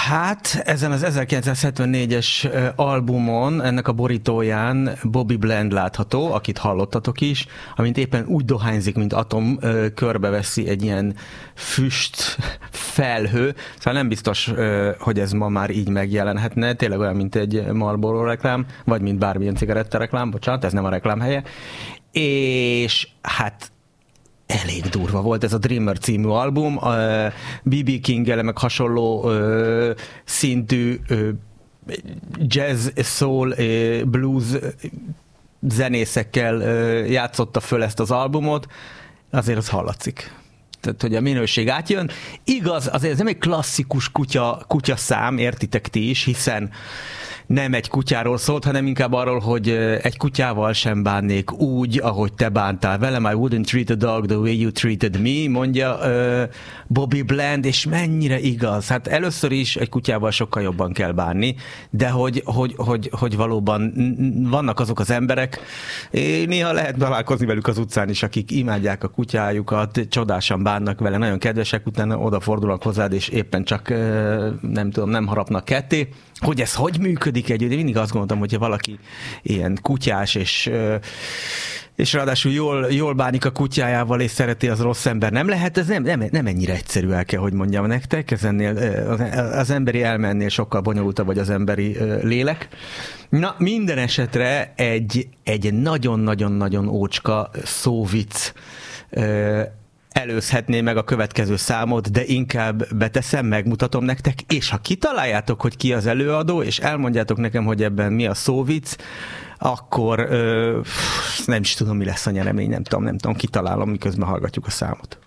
Hát ezen az 1974-es albumon, ennek a borítóján Bobby Bland látható, akit hallottatok is, amint éppen úgy dohányzik, mint atom, körbeveszi egy ilyen füst felhő, szóval nem biztos, hogy ez ma már így megjelenhetne, tényleg olyan, mint egy Marlboro reklám, vagy mint bármilyen cigarettareklám, bocsánat, ez nem a reklám helye, és hát elég durva volt ez a Dreamer című album, B.B. King-el meg hasonló szintű jazz, soul, blues zenészekkel játszotta föl ezt az albumot, azért az hallatszik. Tehát, hogy a minőség átjön. Igaz, azért ez nem egy klasszikus kutya szám, értitek ti is, hiszen nem egy kutyáról szólt, hanem inkább arról, hogy egy kutyával sem bánnék úgy, ahogy te bántál velem. I wouldn't treat a dog the way you treated me, mondja Bobby Bland, és mennyire igaz. Hát először is egy kutyával sokkal jobban kell bánni, de hogy valóban vannak azok az emberek, néha lehet találkozni velük az utcán is, akik imádják a kutyájukat, csodásan bánnak vele, nagyon kedvesek, utána odafordulnak hozzád, és éppen csak nem harapnak ketté. Hogy ez hogy működik együtt? Én mindig azt gondoltam, hogyha valaki ilyen kutyás, és ráadásul jól bánik a kutyájával, és szereti, az rossz ember. Nem lehet, ez nem ennyire egyszerű, el kell, hogy mondjam nektek. Ez ennél, az emberi elmennél sokkal bonyolultabb, vagy az emberi lélek. Na, minden esetre egy nagyon-nagyon-nagyon ócska szóvic előzhetné meg a következő számot, de inkább beteszem, megmutatom nektek, és ha kitaláljátok, hogy ki az előadó, és elmondjátok nekem, hogy ebben mi a szóvic, akkor nem is tudom, mi lesz a nyeremény, nem tudom, kitalálom, miközben hallgatjuk a számot.